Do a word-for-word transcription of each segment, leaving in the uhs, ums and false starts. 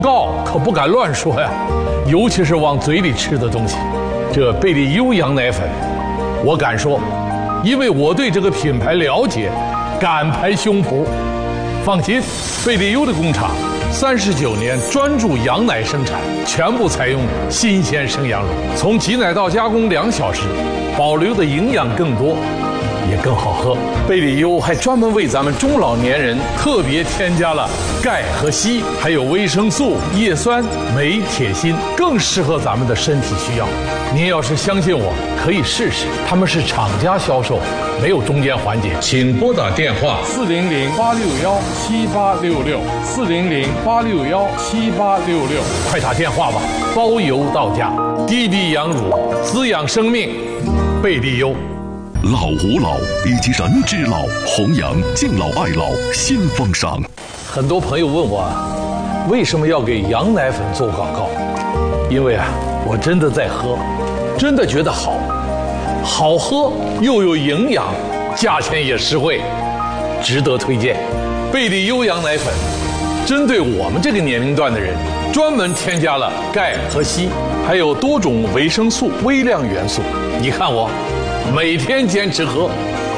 告可不敢乱说呀，尤其是往嘴里吃的东西。这贝利优羊奶粉，我敢说，因为我对这个品牌了解，敢拍胸脯。放心，贝利优的工厂三十九年专注羊奶生产，全部采用新鲜生羊乳，从挤奶到加工两小时，保留的营养更多，也更好喝。贝利优还专门为咱们中老年人特别添加了钙和硒，还有维生素、叶酸、镁、铁、锌，更适合咱们的身体需要。您要是相信我，可以试试。他们是厂家销售，没有中间环节。请拨打电话四零零八六幺七八六六四零零八六幺七八六六， 快打电话吧，包邮到家。低低羊乳，滋养生命，贝利优。 老吾老以及人之老，弘扬敬老爱老新风尚。 很多朋友问我，为什么要给羊奶粉做广告？因为啊，我真的在喝，真的觉得好，好喝又有营养，价钱也实惠，值得推荐。贝利优羊奶粉，针对我们这个年龄段的人，专门添加了钙和硒，还有多种维生素、微量元素。你看我。每天坚持喝。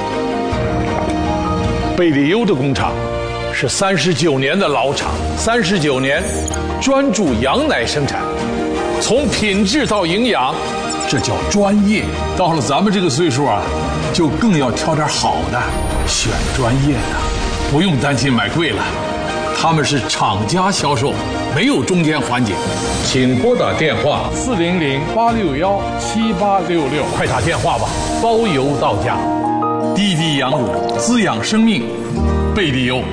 贝利优的工厂是三十九年的老厂，三十九年专注羊奶生产，从品质到营养，这叫专业。到了咱们这个岁数啊，就更要挑点好的，选专业的，不用担心买贵了。他们是厂家销售，没有中间环节。请拨打电话四零零八六幺七八六六， 快打电话吧，包邮到家。低低羊乳，滋养生命，贝利优。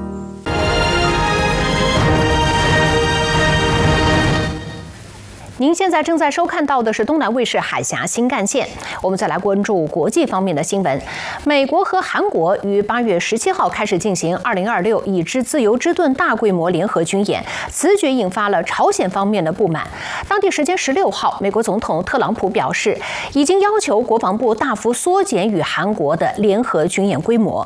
您现在正在收看到的是东南卫视海峡新干线。我们再来关注国际方面的新闻。美国和韩国于八月十七号开始进行二零二六已知自由之盾大规模联合军演，此举引发了朝鲜方面的不满。当地时间十六号，美国总统特朗普表示，已经要求国防部大幅缩减与韩国的联合军演规模。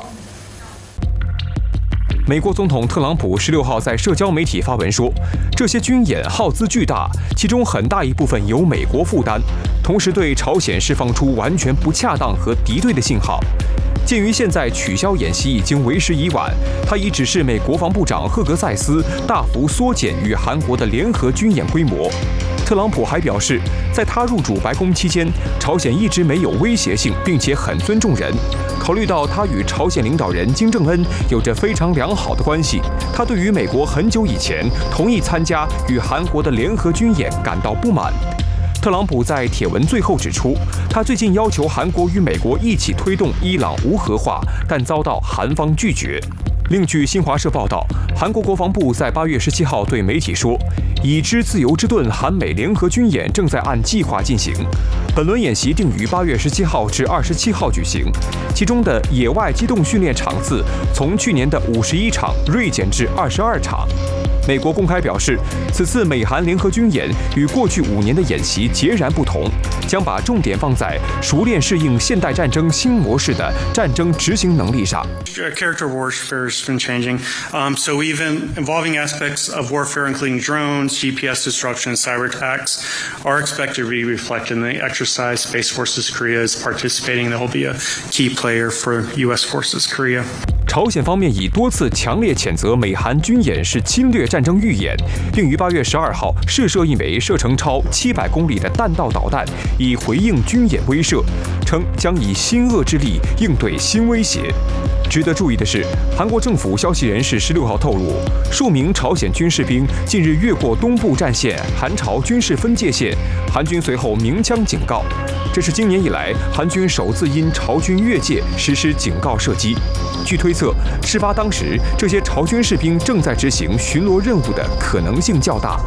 美国总统特朗普十六号在社交媒体发文说，这些军演耗资巨大，其中很大一部分由美国负担，同时对朝鲜释放出完全不恰当和敌对的信号。鉴于现在取消演习已经为时已晚，他已指示美国防部长赫格塞斯大幅缩减与韩国的联合军演规模。特朗普还表示，在他入主白宫期间，朝鲜一直没有威胁性，并且很尊重人。考虑到他与朝鲜领导人金正恩有着非常良好的关系，他对于美国很久以前同意参加与韩国的联合军演感到不满。特朗普在帖文最后指出，他最近要求韩国与美国一起推动伊朗无核化，但遭到韩方拒绝。另据新华社报道，韩国国防部在八月十七号对媒体说，已知自由之盾韩美联合军演正在按计划进行。本轮演习定于八月十七号至二十七号举行，其中的野外机动训练场次从去年的五十一场锐减至二十二场。美国公开表示，此次美韩联合军演与过去五年的演习截然不同，将把重点放在熟练适应现代战争新模式的战争执行能力上。 Character warfare has been changing, um, so even involving aspects of warfare, including drones, G P S disruption, and cyber attacks, are expected to be reflected in the exercise. Space Forces Korea is participating. That will be a key player for U S Forces Korea. 朝鲜方面已多次强烈谴责美韩军演是侵略战争预演，并于八月十二号试射一枚射程超七百公里的弹道导弹，以回应军演威慑，称将以新遏制力应对新威胁。值得注意的是，韩国政府消息人士十六号透露，数名朝鲜军士兵近日越过东部战线韩朝军事分界线，韩军随后鸣枪警告。这是今年以来韩军首次因朝军越界实施警告射击。据推测，事发当时这些朝军士兵正在执行巡逻任务的可能性较大。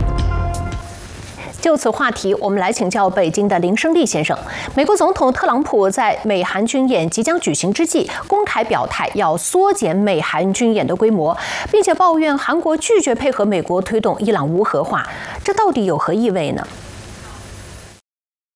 就此话题，我们来请教北京的林胜利先生。美国总统特朗普在美韩军演即将举行之际，公开表态要缩减美韩军演的规模，并且抱怨韩国拒绝配合美国推动伊朗无核化，这到底有何意味呢？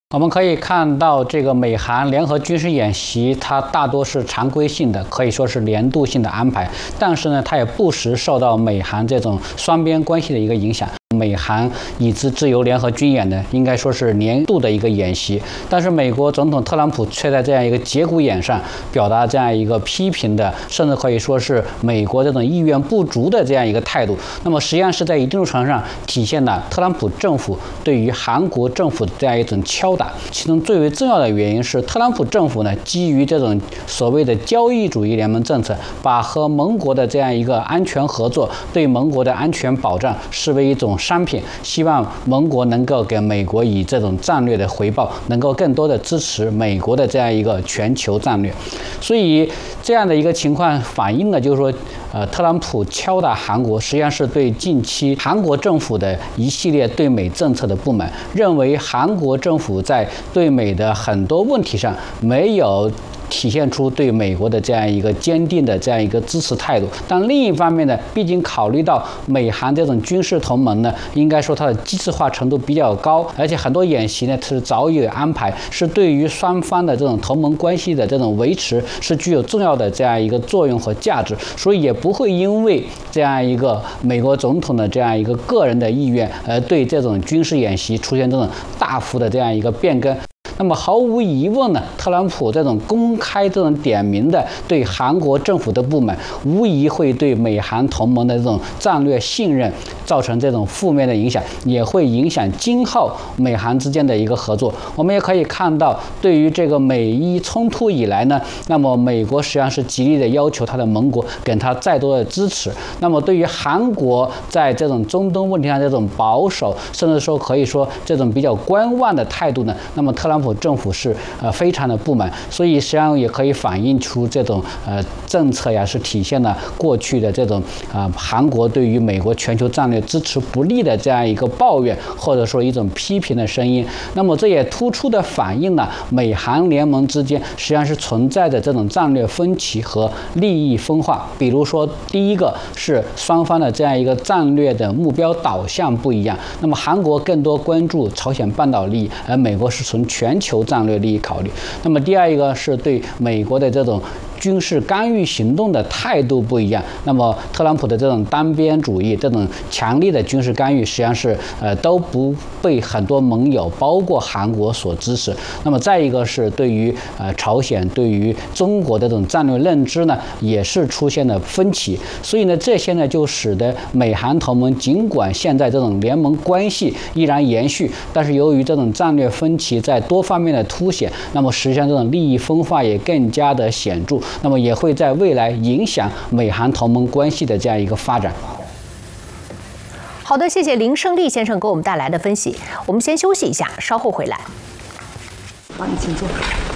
我们可以看到，这个美韩联合军事演习，它大多是常规性的，可以说是年度性的安排。但是呢，它也不时受到美韩这种双边关系的一个影响。美韩以之自由联合军演呢，应该说是年度的一个演习。但是美国总统特朗普却在这样一个节骨眼上表达这样一个批评的，甚至可以说是美国这种意愿不足的这样一个态度。那么实际上是在一定程度上体现了特朗普政府对于韩国政府的这样一种敲打。其中最为重要的原因是，特朗普政府呢基于这种所谓的交易主义联盟政策，把和盟国的这样一个安全合作、对盟国的安全保障视为一种商品，希望盟国能够给美国以这种战略的回报，能够更多的支持美国的这样一个全球战略。所以这样的一个情况反映了，就是说，呃，特朗普敲打韩国，实际上是对近期韩国政府的一系列对美政策的不满，认为韩国政府在对美的很多问题上没有体现出对美国的这样一个坚定的这样一个支持态度。但另一方面呢，毕竟考虑到美韩这种军事同盟呢，应该说它的机制化程度比较高，而且很多演习呢是早有安排，是对于双方的这种同盟关系的这种维持是具有重要的这样一个作用和价值，所以也不会因为这样一个美国总统的这样一个个人的意愿而对这种军事演习出现这种大幅的这样一个变更。那么毫无疑问呢，特朗普这种公开、这种点名的对韩国政府的不满，无疑会对美韩同盟的这种战略信任造成这种负面的影响，也会影响今后美韩之间的一个合作。我们也可以看到，对于这个美伊冲突以来呢，那么美国实际上是极力的要求他的盟国给他再多的支持。那么对于韩国在这种中东问题上这种保守，甚至说可以说这种比较观望的态度呢，那么特朗普政府是呃非常的不满，所以实际上也可以反映出这种呃政策呀，是体现了过去的这种啊、呃、韩国对于美国全球战略支持不力的这样一个抱怨，或者说一种批评的声音。那么这也突出的反映了美韩联盟之间实际上是存在着这种战略分歧和利益分化。比如说，第一个是双方的这样一个战略的目标导向不一样，那么韩国更多关注朝鲜半岛利益，而美国是从全全球战略利益考虑。那么第二一个是对美国的这种军事干预行动的态度不一样。那么特朗普的这种单边主义、这种强力的军事干预，实际上是呃都不被很多盟友，包括韩国所支持。那么再一个是对于呃朝鲜、对于中国的这种战略认知呢，也是出现了分歧。所以呢，这些呢就使得美韩同盟尽管现在这种联盟关系依然延续，但是由于这种战略分歧在多方面的凸显，那么实际上这种利益分化也更加的显著。那么也会在未来影响美韩同盟关系的这样一个发展。 好的，谢谢林胜利先生给我们带来的分析。我们先休息一下，稍后回来。 帮你请坐。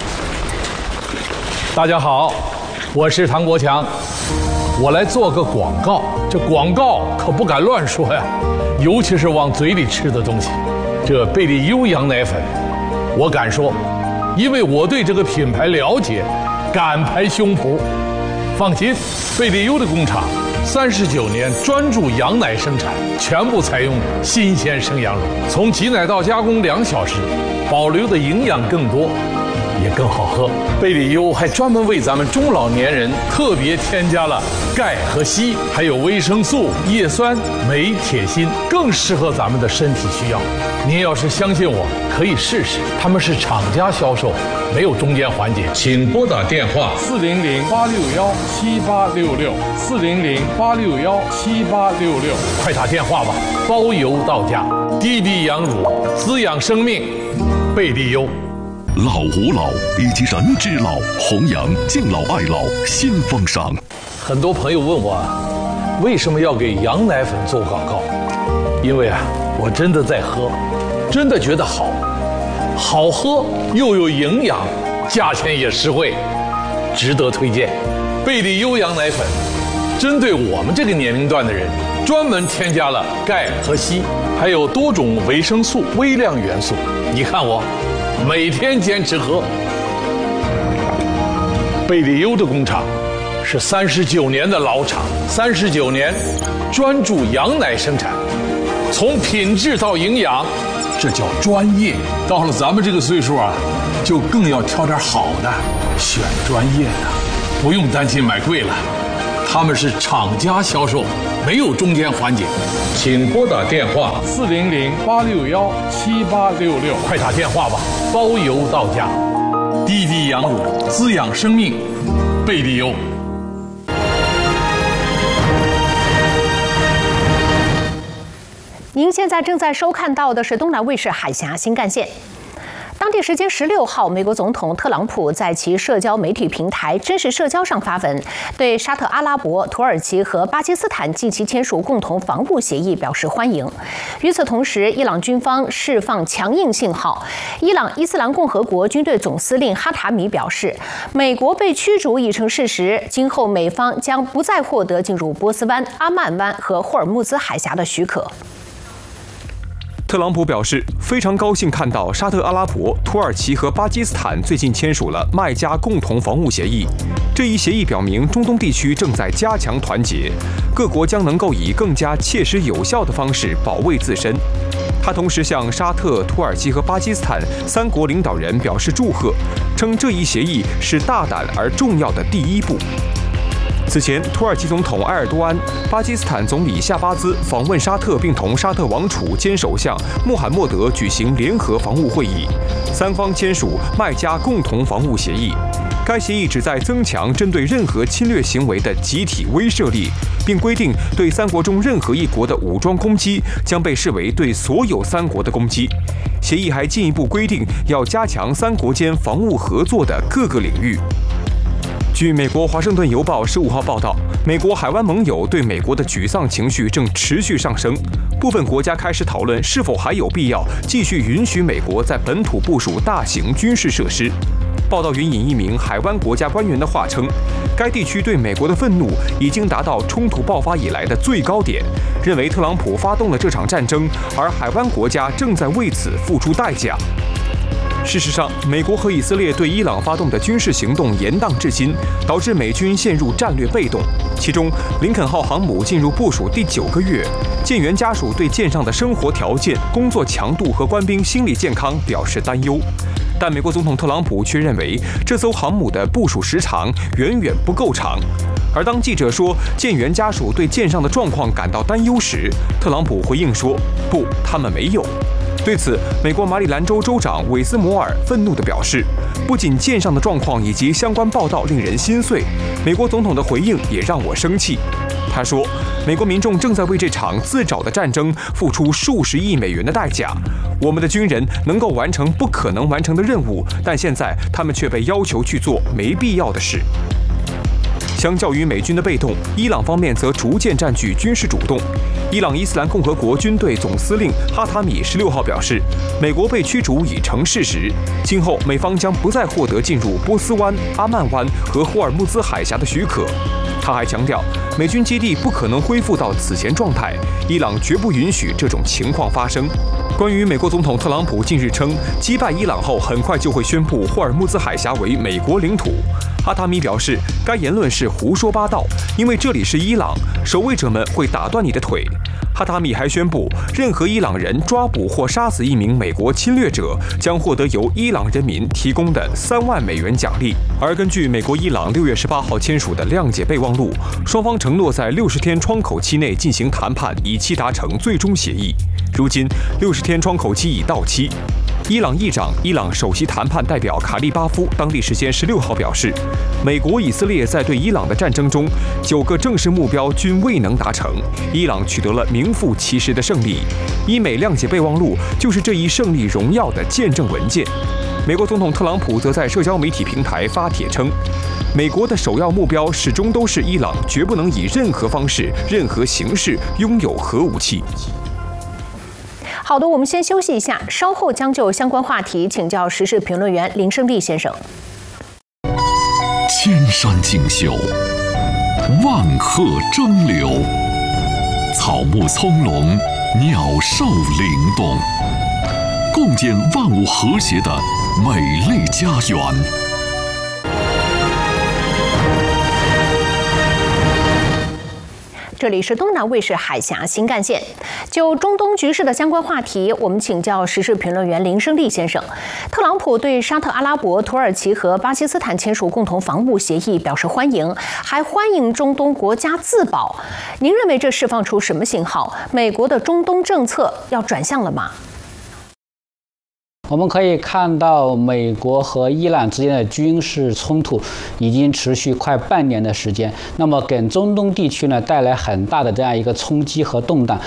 大家好，我是唐国强，我来做个广告。这广告可不敢乱说呀，尤其是往嘴里吃的东西。这贝利优羊奶粉，我敢说，因为我对这个品牌了解。敢拍胸脯，放心，贝利优的工厂三十九年专注羊奶生产，全部采用新鲜生羊乳，从挤奶到加工两小时，保留的营养更多，也更好喝。贝利优还专门为咱们中老年人特别添加了钙和硒，还有维生素、叶酸、镁、铁、锌，更适合咱们的身体需要。您要是相信我，可以试试。他们是厂家销售，没有中间环节。请拨打电话四零零八六幺七八六六四零零八六幺七八六六， 快打电话吧，包邮到家。滴滴羊乳，滋养生命，贝利优。 老吾老以及人之老，弘扬敬老爱老新风尚。 很多朋友问我，为什么要给羊奶粉做广告？因为啊，我真的在喝，真的觉得好，好喝又有营养，价钱也实惠，值得推荐。贝利优羊奶粉针对我们这个年龄段的人，专门添加了钙和硒，还有多种维生素、微量元素。你看我每天坚持喝。贝利优的工厂是三十九年的老厂，三十九年专注羊奶生产， 从品质到营养，这叫专业。 到了咱们这个岁数啊，就更要挑点好的，选专业的， 不用担心买贵了。他们是厂家销售，没有中间环节。请拨打电话四零零八六幺七八六六， 快打电话吧，包邮到家。 滴滴羊乳，滋养生命，贝利优。 您现在正在收看到的是东南卫视海峡新干线。当地时间十六号，美国总统特朗普在其社交媒体平台真实社交上发文，对沙特阿拉伯、土耳其和巴基斯坦近期签署共同防务协议表示欢迎。与此同时，伊朗军方释放强硬信号。伊朗伊斯兰共和国军队总司令哈塔米表示，美国被驱逐已成事实，今后美方将不再获得进入波斯湾、阿曼湾和霍尔木兹海峡的许可。 特朗普表示，非常高兴看到沙特阿拉伯、土耳其和巴基斯坦最近签署了麦加共同防务协议。这一协议表明，中东地区正在加强团结，各国将能够以更加切实有效的方式保卫自身。他同时向沙特、土耳其和巴基斯坦三国领导人表示祝贺，称这一协议是大胆而重要的第一步。此前，土耳其总统埃尔多安、巴基斯坦总理夏巴兹访问沙特，并同沙特王储兼首相穆罕默德举行联合防务会议，三方签署麦加共同防务协议。该协议旨在增强针对任何侵略行为的集体威慑力，并规定对三国中任何一国的武装攻击将被视为对所有三国的攻击。协议还进一步规定要加强三国间防务合作的各个领域。据美国《华盛顿邮报》十五号报道，美国海湾盟友对美国的沮丧情绪正持续上升，部分国家开始讨论是否还有必要继续允许美国在本土部署大型军事设施。报道援引一名海湾国家官员的话称，该地区对美国的愤怒已经达到冲突爆发以来的最高点，认为特朗普发动了这场战争，而海湾国家正在为此付出代价。事实上，美国和以色列对伊朗发动的军事行动延宕至今，导致美军陷入战略被动。其中，林肯号航母进入部署第九个月，舰员家属对舰上的生活条件、工作强度和官兵心理健康表示担忧。但美国总统特朗普却认为，这艘航母的部署时长远远不够长。而当记者说舰员家属对舰上的状况感到担忧时，特朗普回应说：“不，他们没有。”对此，美国马里兰州州长韦斯摩尔愤怒地表示，不仅舰上的状况以及相关报道令人心碎，美国总统的回应也让我生气。他说，美国民众正在为这场自找的战争付出数十亿美元的代价，我们的军人能够完成不可能完成的任务，但现在他们却被要求去做没必要的事。相较于美军的被动，伊朗方面则逐渐占据军事主动。伊朗伊斯兰共和国军队总司令哈塔米十六号表示，美国被驱逐已成事实，今后美方将不再获得进入波斯湾、阿曼湾和霍尔木兹海峡的许可。他还强调，美军基地不可能恢复到此前状态，伊朗绝不允许这种情况发生。关于美国总统特朗普近日称击败伊朗后很快就会宣布霍尔木兹海峡为美国领土，哈塔米表示，该言论是胡说八道，因为这里是伊朗，守卫者们会打断你的腿。哈塔米还宣布，任何伊朗人抓捕或杀死一名美国侵略者，将获得由伊朗人民提供的三万美元奖励。而根据美国伊朗六月十八号签署的谅解备忘录，双方承诺在六十天窗口期内进行谈判，以期达成最终协议。如今，六十天窗口期已到期。伊朗议长、伊朗首席谈判代表卡利巴夫当地时间十六号表示，美国、以色列在对伊朗的战争中，九个正式目标均未能达成，伊朗取得了名副其实的胜利。伊美谅解备忘录就是这一胜利荣耀的见证文件。美国总统特朗普则在社交媒体平台发帖称，美国的首要目标始终都是伊朗绝不能以任何方式、任何形式拥有核武器。 好的，我们先休息一下，稍后将就相关话题请教时事评论员林胜利先生。 千山竞秀，万壑争流，草木葱茏，鸟兽灵动，共建万物和谐的美丽家园。 这里是东南卫视海峡新干线。就中东局势的相关话题，我们请教时事评论员林胜利先生。特朗普对沙特阿拉伯、土耳其和巴基斯坦签署共同防务协议表示欢迎，还欢迎中东国家自保。您认为这释放出什么信号？美国的中东政策要转向了吗？ 我们可以看到，美国和伊朗之间的军事冲突已经持续快半年的时间，那么给中东地区呢带来很大的这样一个冲击和动荡。